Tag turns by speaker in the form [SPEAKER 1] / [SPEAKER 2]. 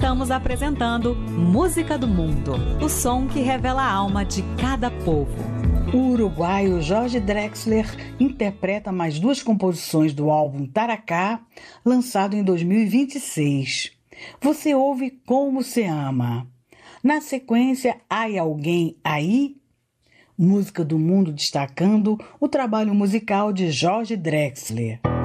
[SPEAKER 1] Estamos apresentando Música do Mundo, o som que revela a alma de cada povo.
[SPEAKER 2] O uruguaio Jorge Drexler interpreta mais duas composições do álbum Taracá, lançado em 2026. Você ouve Como Se Ama. Na sequência, Ai Alguém Aí? Música do Mundo destacando o trabalho musical de Jorge Drexler.